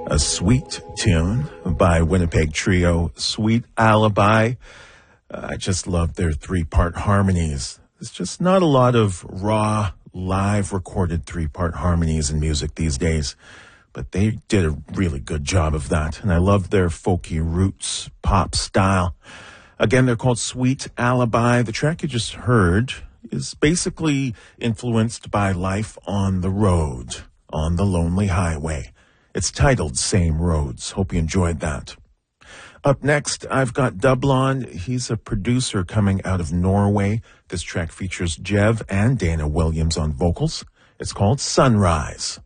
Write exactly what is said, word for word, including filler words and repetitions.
A sweet tune by Winnipeg trio, Sweet Alibi. Uh, I just love their three-part harmonies. There's just not a lot of raw, live recorded three-part harmonies in music these days, but they did a really good job of that, and I love their folky roots pop style. Again, they're called Sweet Alibi. The track you just heard is basically influenced by life on the road, on the lonely highway. It's titled Same Roads. Hope you enjoyed that. Up next, I've got Dublon. He's a producer coming out of Norway. This track features Jev and Dana Williams on vocals. It's called Sunrise.